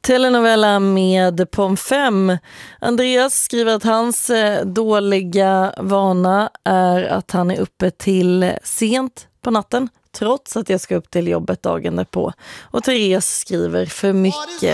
Telenovela med Pom 5. Andreas skriver att hans dåliga vana är att han är uppe till sent på natten, trots att jag ska upp till jobbet dagen därpå. Och Therese skriver för mycket